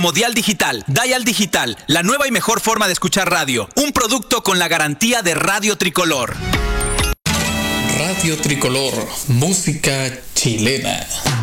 Dial Digital, Dial Digital, la nueva y mejor forma de escuchar radio. Un producto con la garantía de Radio Tricolor. Radio Tricolor, música chilena.